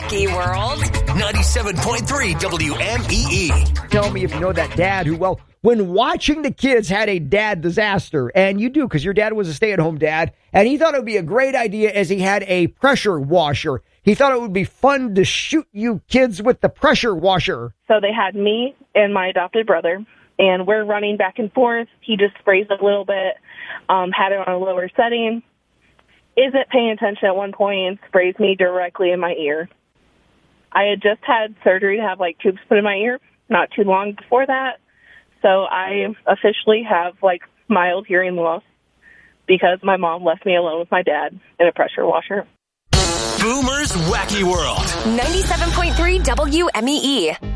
Wacky World. 97.3 WMEE. Tell me if you know that dad who, well, when watching the kids had a dad disaster, and you do because your dad was a stay-at-home dad, and he thought it would be a great idea as he had a pressure washer. He thought it would be fun to shoot you kids with the pressure washer. So they had me and my adopted brother, and we're running back and forth. He just sprays a little bit, had it on a lower setting, isn't paying attention at one point, and sprays me directly in my ear. I had just had surgery to have, tubes put in my ear not too long before that. So I officially have, mild hearing loss because my mom left me alone with my dad in a pressure washer. Boomer's Wacky World. 97.3 WMEE.